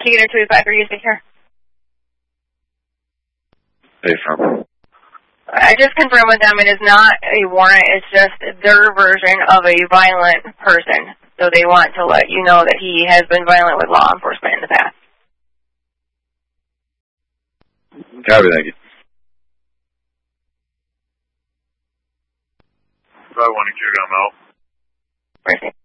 Gator 253, you speak here. Hey, from? I just confirmed with them it is not a warrant, it's just their version of a violent person. So they want to let you know that he has been violent with law enforcement in the past. Copy, thank you. I want to kick him out. Mercy.